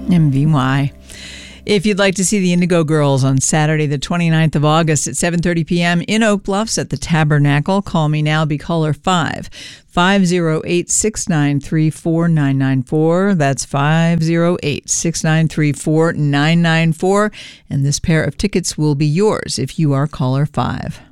MVY. If you'd like to see the Indigo Girls on Saturday, the 29th of August at 7:30 p.m. in Oak Bluffs at the Tabernacle, call me now, be caller 508-693-4994. That's 508-693-4994. And this pair of tickets will be yours if you are caller 5.